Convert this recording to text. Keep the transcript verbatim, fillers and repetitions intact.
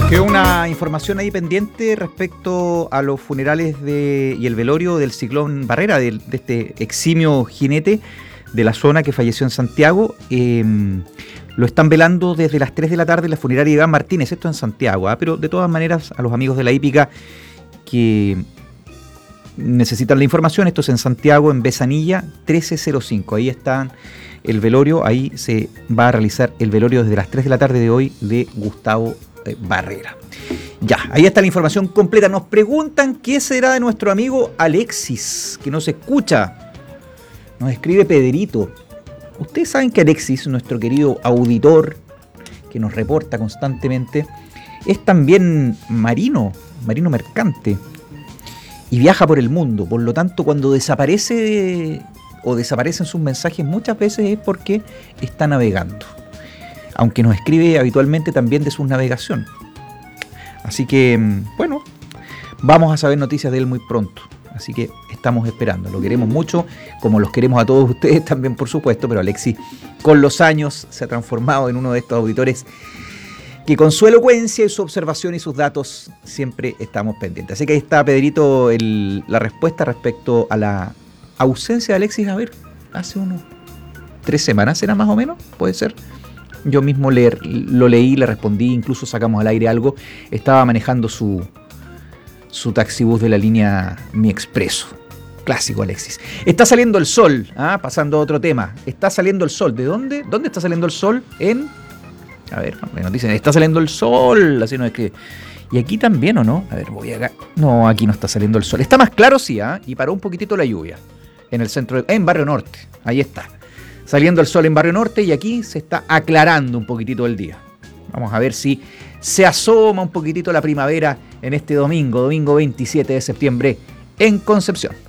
Quedó una información ahí pendiente respecto a los funerales de, y el velorio del Ciclón Barrera, de, de este eximio jinete de la zona que falleció en Santiago. Eh, lo están velando desde las tres de la tarde en la funeraria Iván Martínez, esto en Santiago, ¿eh? Pero de todas maneras a los amigos de la hípica que necesitan la información, esto es en Santiago, en Besanilla trece cero cinco, ahí está el velorio, ahí se va a realizar el velorio desde las tres de la tarde de hoy de Gustavo Barrera. Ya, ahí está la información completa. Nos preguntan qué será de nuestro amigo Alexis, que nos escucha. Nos escribe Pedrito. Ustedes saben que Alexis, nuestro querido auditor, que nos reporta constantemente, es también marino, marino mercante, y viaja por el mundo. Por lo tanto, cuando desaparece o desaparecen sus mensajes, muchas veces es porque está navegando. Aunque nos escribe habitualmente también de su navegación. Así que, bueno, vamos a saber noticias de él muy pronto. Así que estamos esperando. Lo queremos mucho, como los queremos a todos ustedes también, por supuesto. Pero Alexis, con los años, se ha transformado en uno de estos auditores que con su elocuencia y su observación y sus datos siempre estamos pendientes. Así que ahí está, Pedrito, el, la respuesta respecto a la ausencia de Alexis. A ver, hace unos tres semanas era más o menos, puede ser. Yo mismo le, lo leí, le respondí, incluso sacamos al aire algo. Estaba manejando su, su taxibús de la línea Mi Expreso. Clásico, Alexis. Está saliendo el sol, ¿ah? Pasando a otro tema. Está saliendo el sol. ¿De dónde? ¿Dónde está saliendo el sol? En... A ver, nos dicen, está saliendo el sol. Así no es que... ¿Y aquí también o no? A ver, voy acá. No, aquí no está saliendo el sol. Está más claro, sí, ¿ah? Y paró un poquitito la lluvia. En el centro, de, en Barrio Norte. Ahí está. Saliendo el sol en Barrio Norte y aquí se está aclarando un poquitito el día. Vamos a ver si se asoma un poquitito la primavera en este domingo, domingo veintisiete de septiembre, en Concepción.